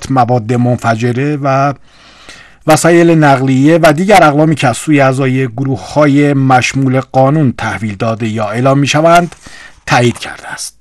مواد منفجره و وسایل نقلیه و دیگر اقلامی که از سوی اعضای گروه‌های مشمول قانون تحویل داده یا اعلام می‌شوند تایید کرده است.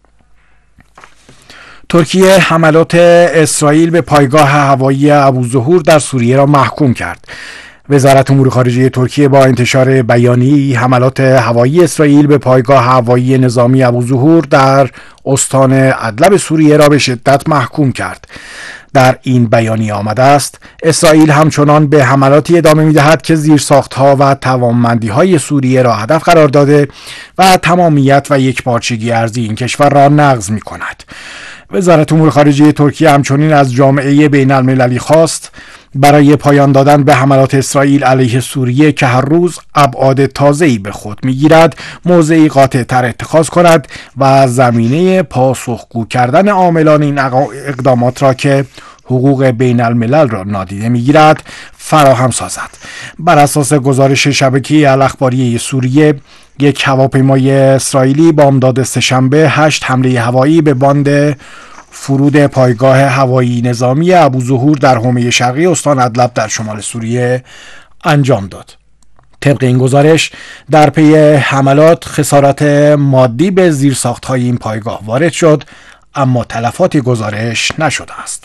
ترکیه حملات اسرائیل به پایگاه هوایی ابوظهور در سوریه را محکوم کرد. وزارت امور خارجه ترکیه با انتشار بیانیه‌ای حملات هوایی اسرائیل به پایگاه هوایی نظامی ابوظهور در استان ادلب سوریه را به شدت محکوم کرد. در این بیانیه آمده است اسرائیل همچنان به حملاتی ادامه می‌دهد که زیرساخت‌ها و توانمندی‌های سوریه را هدف قرار داده و تمامیت و یکپارچگی ارضی این کشور را نقض می‌کند. وزارت امور خارجه ترکیه همچنین از جامعه بین‌المللی خواست برای پایان دادن به حملات اسرائیل علیه سوریه که هر روز ابعاد تازه‌ای به خود می‌گیرد، موضعی قاطع‌تر اتخاذ کند و زمینه پاسخگو کردن عاملان این اقدامات را که حقوق بین الملل را نادیده می‌گیرد فراهم سازد. بر اساس گزارش شبکه الاخباری سوریه، یک هواپیمای اسرائیلی بامداد سه‌شنبه 8 حمله هوایی به باند فرود پایگاه هوایی نظامی ابوظهور در حومه شرقی استان ادلب در شمال سوریه انجام داد. طبق این گزارش در پی حملات خسارات مادی به زیرساخت‌های این پایگاه وارد شد، اما تلفاتی گزارش نشده است.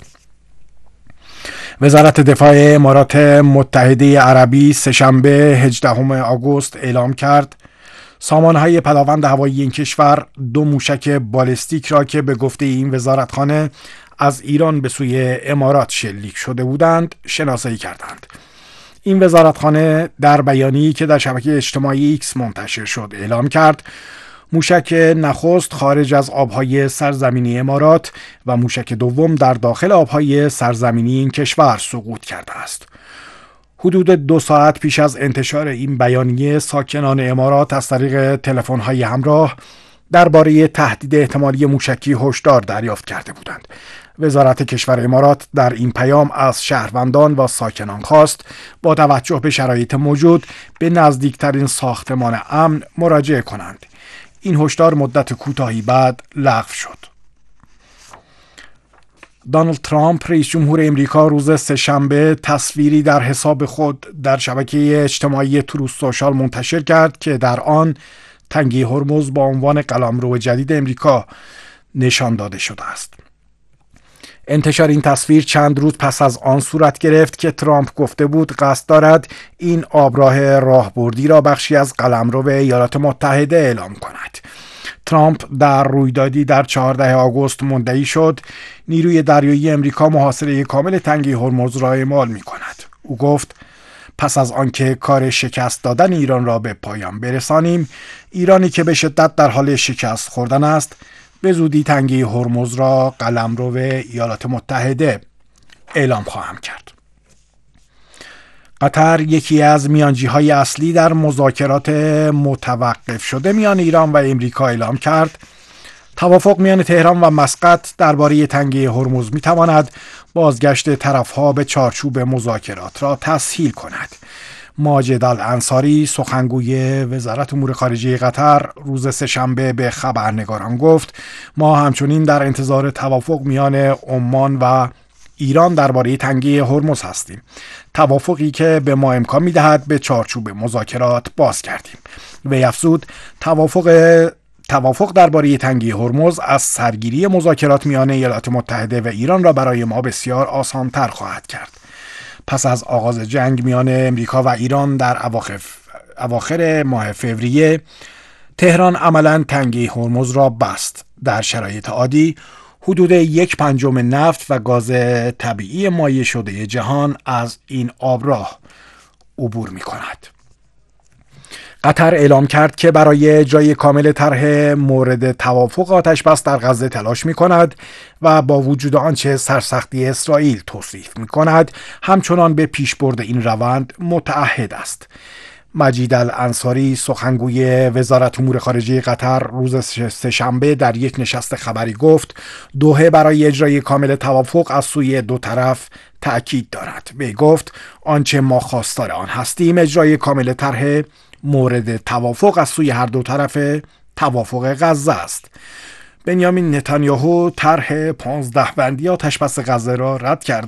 وزارت دفاع امارات متحده عربی سه‌شنبه 18 آگوست اعلام کرد سامانه‌های پداوند هوایی این کشور 2 موشک بالستیک را که به گفته این وزارتخانه از ایران به سوی امارات شلیک شده بودند شناسایی کردند. این وزارتخانه در بیانیه‌ای که در شبکه اجتماعی ایکس منتشر شد اعلام کرد موشک نخست خارج از آبهای سرزمینی امارات و موشک دوم در داخل آبهای سرزمینی این کشور سقوط کرده است. حدود 2 ساعت پیش از انتشار این بیانیه ساکنان امارات از طریق تلفن‌های همراه درباره تهدید احتمالی موشکی هشدار دریافت کرده بودند. وزارت کشور امارات در این پیام از شهروندان و ساکنان خواست با توجه به شرایط موجود به نزدیکترین ساختمان امن مراجعه کنند. این هشدار مدت کوتاهی بعد لغو شد. دونالد ترامپ رئیس جمهور امریکا روز سه‌شنبه تصویری در حساب خود در شبکه اجتماعی تروث سوشال منتشر کرد که در آن تنگه هرمز با عنوان قلمرو جدید امریکا نشان داده شده است. انتشار این تصویر چند روز پس از آن صورت گرفت که ترامپ گفته بود قصد دارد این آبراه راهبردی را بخشی از قلمرو ایالات متحده اعلام کند. ترامپ در رویدادی در 14 آگوست مدعی شد نیروی دریایی امریکا محاصره کامل تنگه هرمز را اعمال می کند. او گفت پس از آنکه کار شکست دادن ایران را به پایان برسانیم، ایرانی که به شدت در حال شکست خوردن است به زودی تنگه هرمز را قلمرو ایالات متحده اعلام خواهم کرد. قطر یکی از میانجی‌های اصلی در مذاکرات متوقف شده میان ایران و امریکا اعلام کرد توافق میان تهران و مسقط درباره تنگه هرمز میتواند بازگشت طرفها به چارچوب مذاکرات را تسهیل کند. ماجد الانصاری سخنگوی وزارت امور خارجه قطر روز سه‌شنبه به خبرنگاران گفت ما همچنین در انتظار توافق میان عمان و ایران درباره تنگه هرمز هستیم. توافقی که به ما امکان می‌دهد به چارچوب مذاکرات باز گردیم. وی افزود توافق درباره تنگه هرمز از سرگیری مذاکرات میان ایالات متحده و ایران را برای ما بسیار آسان‌تر خواهد کرد. پس از آغاز جنگ میان امریکا و ایران در اواخر ماه فوریه، تهران عملاً تنگه هرمز را بست. در شرایط عادی حدود 1/5 نفت و گاز طبیعی مایع شده جهان از این آبراه عبور می کند. قطر اعلام کرد که برای اجرای کامل طرح مورد توافق آتش بس در غزه تلاش می کند و با وجود آنچه سرسختی اسرائیل توصیف می کند همچنان به پیشبرد این روند متعهد است. مجید الانصاری سخنگوی وزارت امور خارجه قطر روز سه‌شنبه در یک نشست خبری گفت دوحه برای اجرای کامل توافق از سوی دو طرف تأکید دارد. وی گفت آنچه ما خواستار آن هستیم اجرای کامل طرح مورد توافق از سوی هر دو طرف توافق غزه است. بنیامین نتانیاهو طرح 15 بندی آتش‌بس غزه را رد کرد